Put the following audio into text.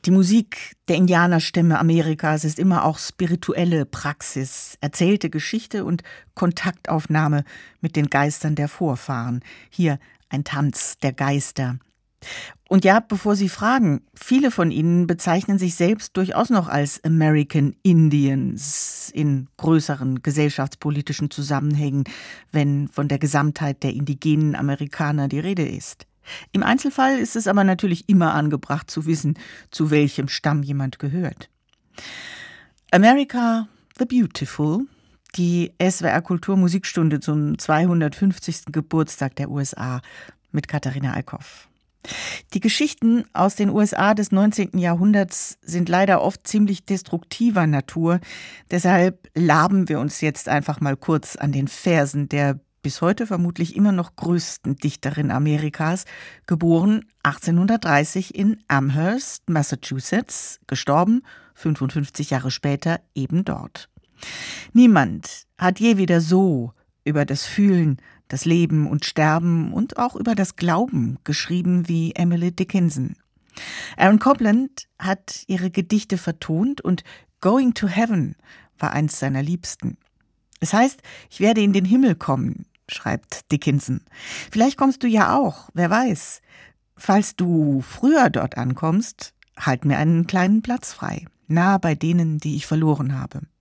Die Musik der Indianerstämme Amerikas ist immer auch spirituelle Praxis, erzählte Geschichte und Kontaktaufnahme mit den Geistern der Vorfahren. Hier ein Tanz der Geister. Und ja, bevor Sie fragen, viele von ihnen bezeichnen sich selbst durchaus noch als American Indians in größeren gesellschaftspolitischen Zusammenhängen, wenn von der Gesamtheit der indigenen Amerikaner die Rede ist. Im Einzelfall ist es aber natürlich immer angebracht zu wissen, zu welchem Stamm jemand gehört. America the Beautiful, die SWR Kulturmusikstunde zum 250. Geburtstag der USA mit Katharina Eickhoff. Die Geschichten aus den USA des 19. Jahrhunderts sind leider oft ziemlich destruktiver Natur. Deshalb laben wir uns jetzt einfach mal kurz an den Versen der bis heute vermutlich immer noch größten Dichterin Amerikas, geboren 1830 in Amherst, Massachusetts, gestorben 55 Jahre später eben dort. Niemand hat je wieder so über das Fühlen, das Leben und Sterben und auch über das Glauben geschrieben wie Emily Dickinson. Aaron Copland hat ihre Gedichte vertont und Going to Heaven war eins seiner Liebsten. Es heißt, ich werde in den Himmel kommen, schreibt Dickinson. Vielleicht kommst du ja auch, wer weiß. Falls du früher dort ankommst, halt mir einen kleinen Platz frei, nah bei denen, die ich verloren habe.